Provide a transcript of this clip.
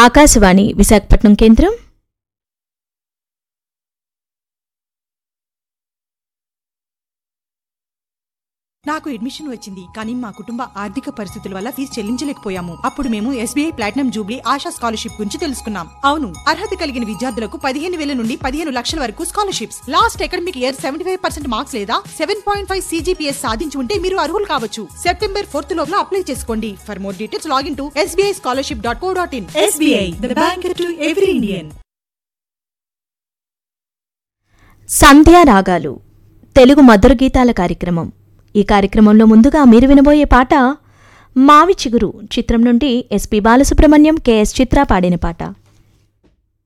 ఆకాశవాణి విశాఖపట్నం కేంద్రం. నాకు అడ్మిషన్ వచ్చింది, కానీ మా కుటుంబ ఆర్థిక పరిస్థితుల వల్ల ఫీజు చెల్లించలేకపోయాము. అప్పుడు మేము SBI platinum Jubilee ASHA scholarship గురించి తెలుసుకున్నాం. అవును, అర్హత కలిగిన విద్యార్థులకు 15,000 నుండి 15 లక్షల వరకు scholarships. Last academic year 75% marks లేదా 7.5 CGPS సాధించి ఉంటే మీరు అర్హులు కావచ్చు. September 4th లోపల అప్లై చేసుకోండి. For more details login to sbischolarship.co.in. SBI, the bank to every Indian. సంధ్యా రాగాలు తెలుగు మధుర గీతాల కార్యక్రమం. ఈ కార్యక్రమంలో ముందుగా మీరు వినబోయే పాట మావి చిగురు చిత్రం నుండి SP బాలసుబ్రహ్మణ్యం, KS చిత్ర పాడిన పాట.